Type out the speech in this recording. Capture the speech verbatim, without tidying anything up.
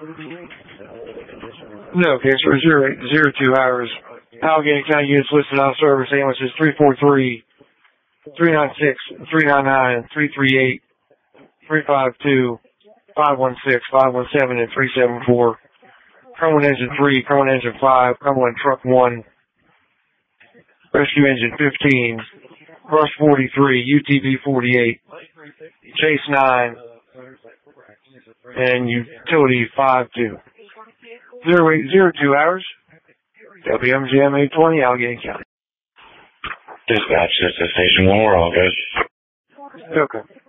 No, case for zero eight zero two hours. Allegheny County units listed on service. Ambulances three four three, three nine six, three nine nine, three three eight, three five two, five one six, five one seven, and three seven four. Cumberland Engine three, Cumberland Engine five, Cumberland Truck one, Rescue Engine fifteen, Rush forty-three, U T V forty-eight, Chase nine, and Utility five two. zero eight zero two hours. W M G M eight twenty, Allegheny County. Dispatch, this is Station one, we're all good. Okay.